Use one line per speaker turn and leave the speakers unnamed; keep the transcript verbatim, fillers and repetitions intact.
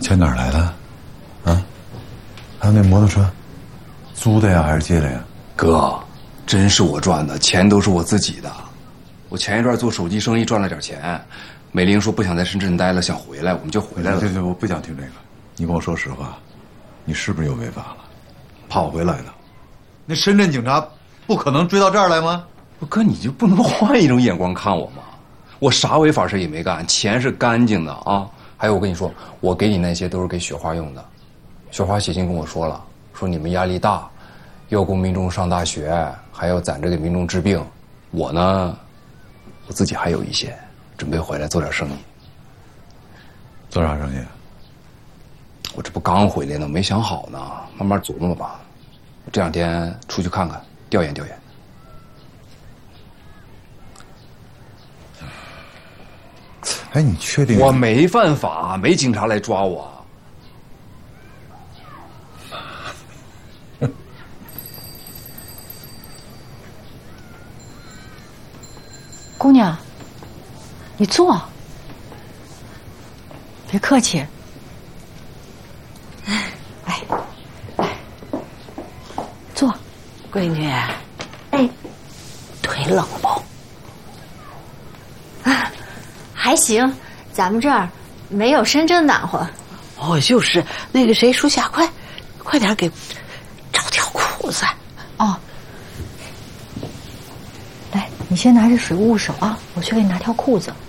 钱哪儿来的？啊？还有那摩托车，租的呀还是借的呀？
哥，真是我赚的，钱都是我自己的。我前一段做手机生意赚了点钱，美玲说不想在深圳待了，想回来，我们就回来了。
对对，我不想听这个。你跟我说实话，你是不是又违法了？
跑回来的。
那深圳警察不可能追到这儿来吗？
哥，你就不能换一种眼光看我吗？我啥违法事也没干，钱是干净的啊。还有，我跟你说，我给你那些都是给雪花用的。雪花写信跟我说了，说你们压力大，要供民众上大学，还要攒着给民众治病。我呢，我自己还有一些，准备回来做点生意。
做啥生意？
我这不刚回来呢，没想好呢，慢慢琢磨吧。这两天出去看看，调研调研。
哎，你确定？
我没犯法，没警察来抓我。
姑娘，你坐，别客气。哎，来，坐。
闺女，哎，腿冷不？
啊，还行，咱们这儿没有深圳暖和。
哦，就是那个谁，属下，快，快点给找条裤子。
哦，来，你先拿着水捂捂手啊，我去给你拿条裤子。